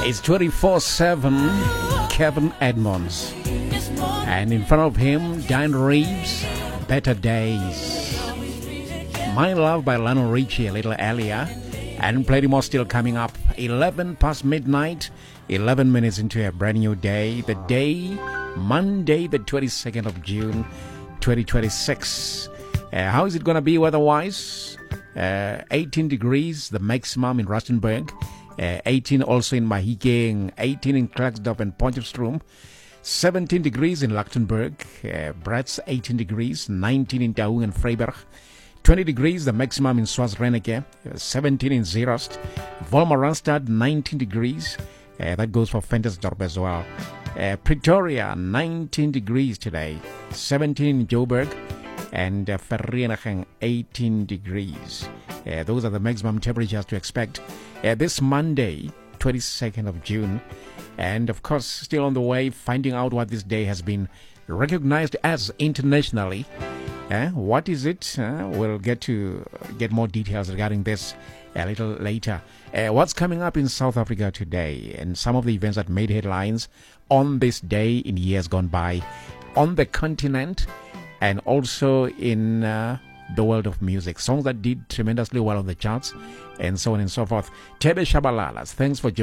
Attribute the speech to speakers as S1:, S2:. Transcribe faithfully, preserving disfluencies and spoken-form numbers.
S1: It's twenty-four seven Kevin Edmonds. And in front of him, Diane Reeves, Better Days. My Love by Lionel Richie a little earlier. And plenty more still coming up. eleven past midnight, eleven minutes into a brand new day. The day, Monday, the twenty-second of June, twenty twenty-six. Uh, how is it going to be weather-wise? Uh, eighteen degrees, the maximum in Rustenburg. Uh, eighteen also in Mahikeng. eighteen in Klerksdorp and Potchefstroom. seventeen degrees in Lichtenburg. Uh, Bratz, eighteen degrees. nineteen in Taung and Freiberg. twenty degrees, the maximum in Swansreneke. Uh, seventeen in Zeerost. Volmaranstad, nineteen degrees. Uh, that goes for Ventersdorp as well. Uh, Pretoria, nineteen degrees today. seventeen in Joburg. And uh, Vereeniging, eighteen degrees. Uh, those are the maximum temperatures to expect uh, this Monday, twenty-second of June. And of course, still on the way, finding out what this day has been recognized as internationally. Uh, what is it? Uh, we'll get to get more details regarding this a little later. Uh, what's coming up in South Africa today and some of the events that made headlines on this day in years gone by on the continent and also in uh, the world of music. Songs that did tremendously well on the charts and so on and so forth. Tebe Shabalalas, thanks for joining.